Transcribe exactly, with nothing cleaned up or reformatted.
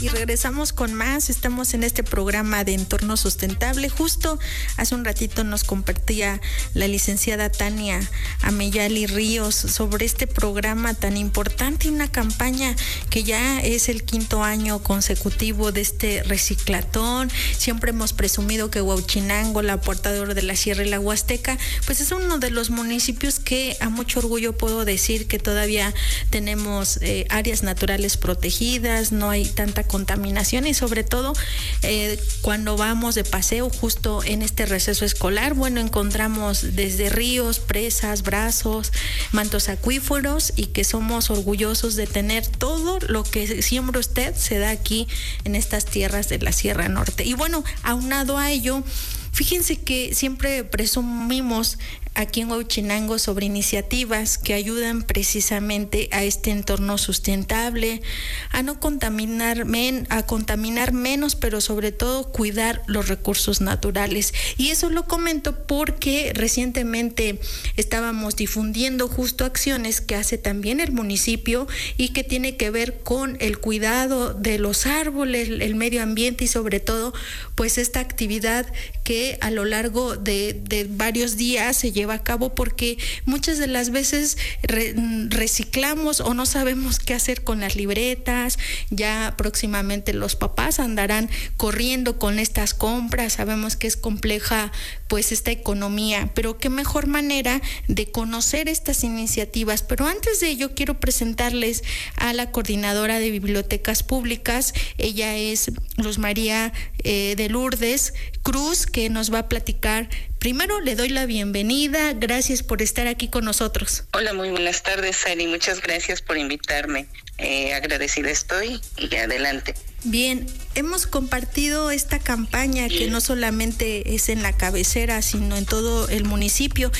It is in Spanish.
Y regresamos con más. Estamos en este programa de Entorno Sustentable. Justo hace un ratito nos compartía la licenciada Tania Ameyali Ríos sobre este programa tan importante y una campaña que ya es el quinto año consecutivo de este reciclatón. Siempre hemos presumido que Huauchinango, la Puerta de Oro de la Sierra y la Huasteca, pues es uno de los municipios que a mucho orgullo puedo decir que todavía tenemos eh, áreas naturales protegidas, no hay tanta contaminación y sobre todo eh, cuando vamos de paseo justo en este receso escolar, bueno, encontramos desde ríos, presas, brazos, mantos acuíferos y que somos orgullosos de tener todo lo que siembra usted se da aquí en estas tierras de la Sierra Norte. Y bueno, aunado a ello, fíjense que siempre presumimos aquí en Huauchinango sobre iniciativas que ayudan precisamente a este entorno sustentable, a no contaminar, men, a contaminar menos, pero sobre todo cuidar los recursos naturales. Y eso lo comento porque recientemente estábamos difundiendo justo acciones que hace también el municipio y que tiene que ver con el cuidado de los árboles, el medio ambiente y sobre todo pues esta actividad que a lo largo de, de varios días se lleva a cabo porque muchas de las veces re, reciclamos o no sabemos qué hacer con las libretas. Ya próximamente los papás andarán corriendo con estas compras, sabemos que es compleja pues esta economía, pero qué mejor manera de conocer estas iniciativas. Pero antes de ello quiero presentarles a la coordinadora de bibliotecas públicas. Ella es Luz María eh, de Lourdes Cruz, que nos va a platicar. Primero le doy la bienvenida, gracias por estar aquí con nosotros. Hola, muy buenas tardes, Ari, muchas gracias por invitarme. Eh, agradecida estoy y adelante. Bien, hemos compartido esta campaña que no solamente es en la cabecera, sino en todo el municipio.